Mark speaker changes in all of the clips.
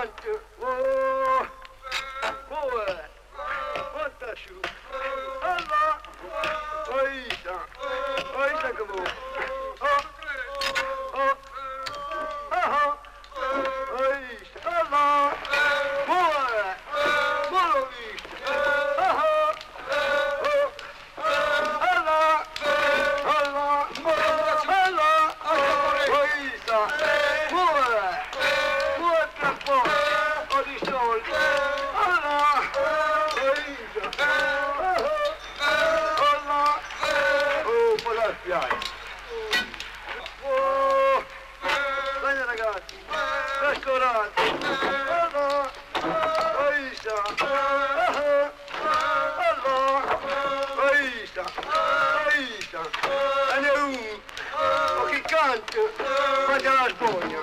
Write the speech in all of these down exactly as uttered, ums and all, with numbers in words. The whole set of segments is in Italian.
Speaker 1: cante, oh, oh, quanta su, allora, oita, oita che vuoi, oh, oh, ah, oita, allora, buona, buona vista, ah, oh, allora, allora, allora, oita, buona. Ho di soldi, allora, allora, oh, poi la spiaggia. Oh, bene ragazzi, pescorati, allora, oisa, allora, oisa, oisa, e ne un, o chi canta, mangia la spogna.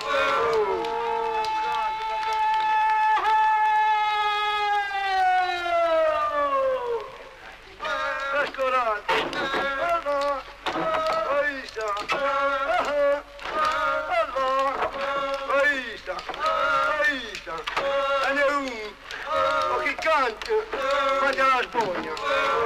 Speaker 1: Pescorati, allora, oisa, allora, oisa, oisa, e ne un, o chi canta, mangia la spogna.